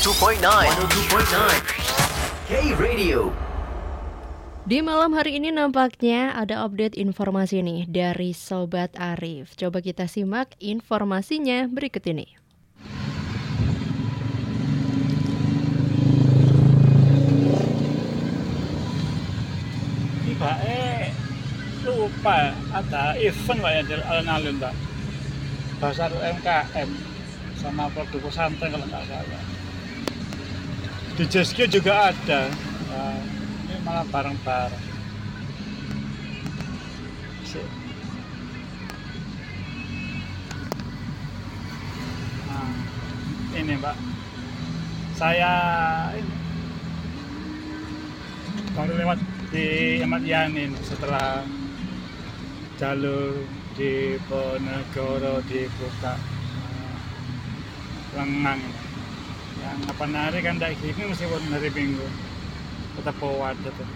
102.9 K Radio. Di malam hari ini nampaknya ada update informasi nih dari Sobat Arif. Coba kita simak informasinya berikut ini. Mbak lupa ada event Pak ya di alun-alun Pak. Bazar UMKM sama produk pesantren kalau nggak salah. Di JSG juga ada. Nah, ini malah bareng-bareng. Nah, ini Pak. Saya ini baru lewat di Ahmad Yani setelah jalur di Ponegoro dibuka lengang. Yang kapan hari kan tidak gini meskipun hari Minggu tetap padat tuh.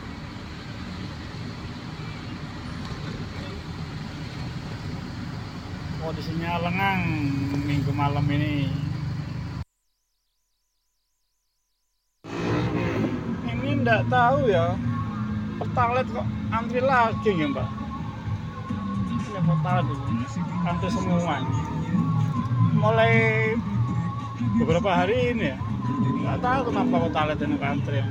Kondisinya lengang Minggu malam ini. Ini enggak tahu ya. Pertalite kok antri lagi ya Mbak. Ini Pertalite antri semua. Mulai beberapa hari ini ya. Nggak tahu kenapa Pertalite ini antri.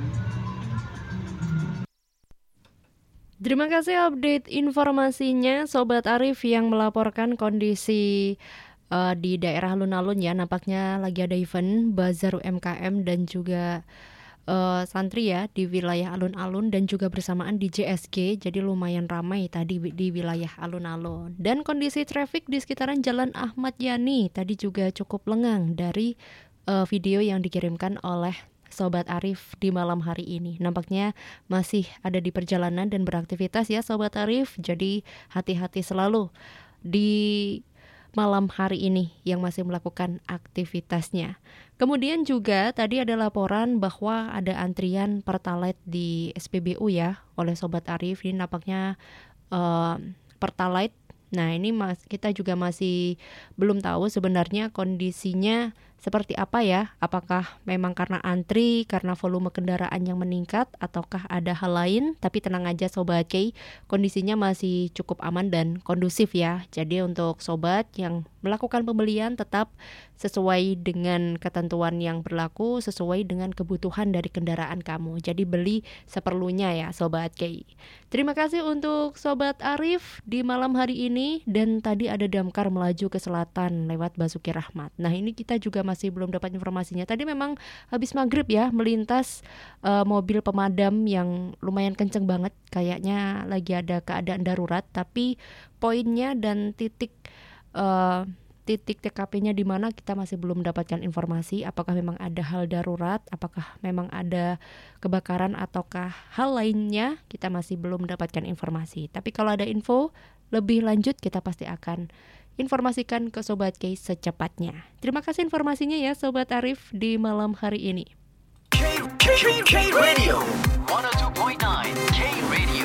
Terima kasih update informasinya Sobat Arif yang melaporkan kondisi di daerah alun-alun ya. Nampaknya lagi ada event Bazar UMKM dan juga santri ya di wilayah alun-alun dan juga bersamaan di JSG, jadi lumayan ramai tadi di wilayah alun-alun. Dan kondisi traffic di sekitaran Jalan Ahmad Yani tadi juga cukup lengang dari video yang dikirimkan oleh Sobat Arif di malam hari ini. Nampaknya masih ada di perjalanan dan beraktivitas ya Sobat Arif, jadi hati-hati selalu di malam hari ini yang masih melakukan aktivitasnya. Kemudian juga tadi ada laporan bahwa ada antrian Pertalite di SPBU ya oleh Sobat Arif. Ini nampaknya Pertalite. Nah ini kita juga masih belum tahu sebenarnya kondisinya seperti apa ya. Apakah memang karena antri, karena volume kendaraan yang meningkat, ataukah ada hal lain. Tapi tenang aja Sobat K, kondisinya masih cukup aman dan kondusif ya. Jadi untuk Sobat yang melakukan pembelian tetap sesuai dengan ketentuan yang berlaku, sesuai dengan kebutuhan dari kendaraan kamu. Jadi beli seperlunya ya Sobat K. Terima kasih untuk Sobat Arif di malam hari ini. Dan tadi ada damkar melaju ke selatan lewat Basuki Rahmat. Nah ini kita juga masih belum dapat informasinya. Tadi memang habis maghrib ya melintas mobil pemadam yang lumayan kenceng banget. Kayaknya lagi ada keadaan darurat. Tapi poinnya dan titik TKP-nya di mana kita masih belum mendapatkan informasi. Apakah memang ada hal darurat, apakah memang ada kebakaran ataukah hal lainnya, kita masih belum mendapatkan informasi. Tapi kalau ada info lebih lanjut kita pasti akan informasikan ke Sobat K secepatnya. Terima kasih informasinya ya Sobat Arif di malam hari ini. K Radio 102.9 K Radio.